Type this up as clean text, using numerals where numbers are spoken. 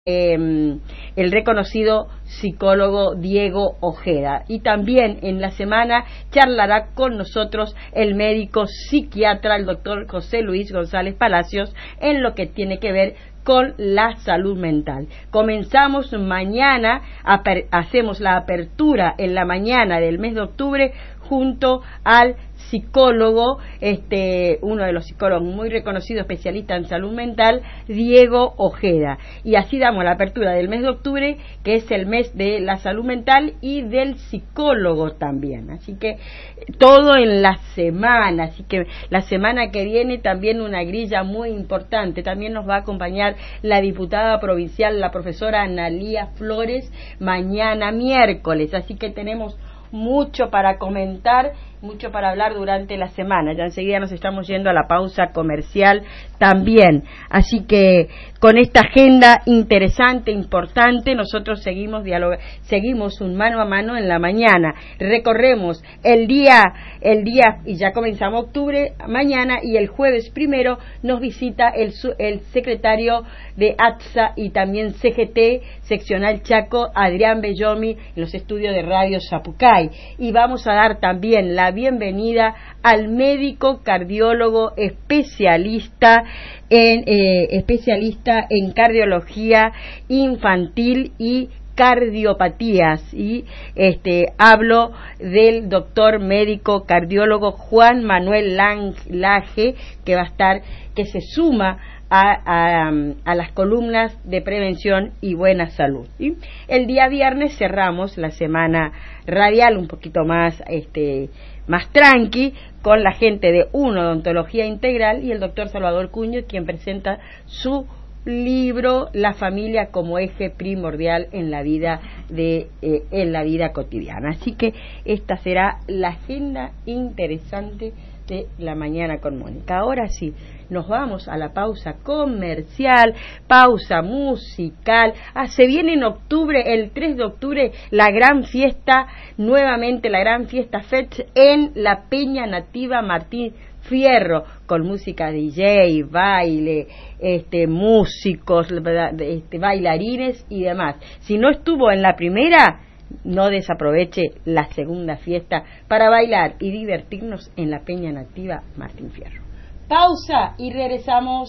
el reconocido psicólogo Diego Ojeda, y también en la semana charlará con nosotros el médico psiquiatra, el doctor José Luis González Palacios, en lo que tiene que ver con la salud mental. Comenzamos mañana, hacemos la apertura en la mañana del mes de octubre junto al psicólogo, uno de los psicólogos muy reconocidos, especialista en salud mental, Diego Ojeda. Y así damos la apertura del mes de octubre, que es el mes de la salud mental y del psicólogo también. Así que todo en la semana. Así que la semana que viene también una grilla muy importante. También nos va a acompañar la diputada provincial, la profesora Analía Flores, mañana miércoles. Así que tenemos mucho para comentar, mucho para hablar durante la semana. Ya enseguida nos estamos yendo a la pausa comercial también. Así que con esta agenda interesante, importante, nosotros seguimos un mano a mano en la mañana. Recorremos el día y ya comenzamos octubre mañana, y el jueves primero nos visita el secretario de ATSA y también CGT seccional Chaco, Adrián Bellomi, en los estudios de Radio Zapucay. Y vamos a dar también la bienvenida al médico cardiólogo especialista en cardiología infantil y cardiopatías, y hablo del doctor médico cardiólogo Juan Manuel Laje, que se suma a las columnas de prevención y buena salud. ¿Sí? El día viernes cerramos la semana radial un poquito más tranqui, con la gente de Odontología Integral y el doctor Salvador Cuño, quien presenta su libro La familia como eje primordial en la vida cotidiana. Así que esta será la agenda interesante de la mañana con Mónica. Ahora sí, nos vamos a la pausa comercial, pausa musical. Se viene en octubre, el 3 de octubre, la gran fiesta, nuevamente la gran fiesta FETS en la Peña Nativa Martín Fierro, con música DJ, baile, músicos, bailarines y demás. Si no estuvo en la primera, no desaproveche la segunda fiesta para bailar y divertirnos en la Peña Nativa Martín Fierro. Pausa y regresamos.